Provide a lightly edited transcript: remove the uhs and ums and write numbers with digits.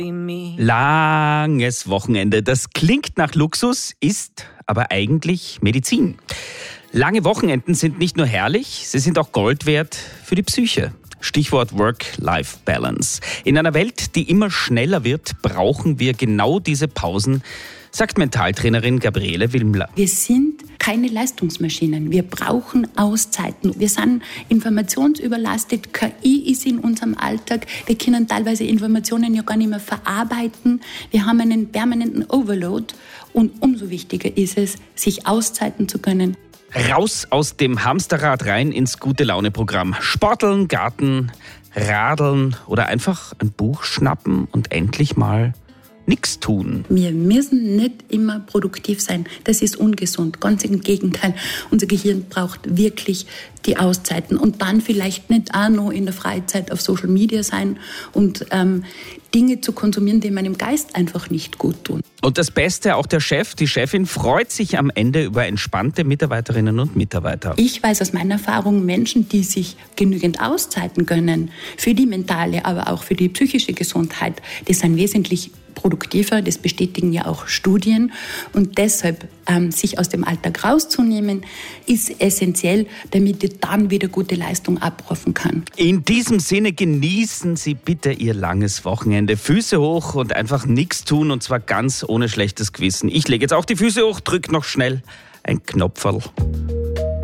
Langes Wochenende. Das klingt nach Luxus, ist aber eigentlich Medizin. Lange Wochenenden sind nicht nur herrlich, sie sind auch Gold wert für die Psyche. Stichwort Work-Life-Balance. In einer Welt, die immer schneller wird, brauchen wir genau diese Pausen, sagt Mentaltrainerin Gabriele Wilmler. Wir sind keine Leistungsmaschinen. Wir brauchen Auszeiten. Wir sind informationsüberlastet. KI ist in unserem Alltag. Wir können teilweise Informationen ja gar nicht mehr verarbeiten. Wir haben einen permanenten Overload. Und umso wichtiger ist es, sich auszeiten zu können. Raus aus dem Hamsterrad, rein ins Gute-Laune-Programm. Sporteln, Garten, Radeln oder einfach ein Buch schnappen und endlich mal nichts tun. Wir müssen nicht immer produktiv sein. Das ist ungesund. Ganz im Gegenteil. Unser Gehirn braucht wirklich die Auszeiten. Und dann vielleicht nicht auch noch in der Freizeit auf Social Media sein und Dinge zu konsumieren, die meinem Geist einfach nicht gut tun. Und das Beste, auch der Chef, die Chefin freut sich am Ende über entspannte Mitarbeiterinnen und Mitarbeiter. Ich weiß aus meiner Erfahrung, Menschen, die sich genügend Auszeiten gönnen, für die mentale, aber auch für die psychische Gesundheit, die sind wesentlich produktiver, das bestätigen ja auch Studien. Und deshalb sich aus dem Alltag rauszunehmen, ist essentiell, damit ich dann wieder gute Leistung abrufen kann. In diesem Sinne genießen Sie bitte Ihr langes Wochenende. Füße hoch und einfach nichts tun, und zwar ganz ohne schlechtes Gewissen. Ich lege jetzt auch die Füße hoch, drück noch schnell ein Knopferl.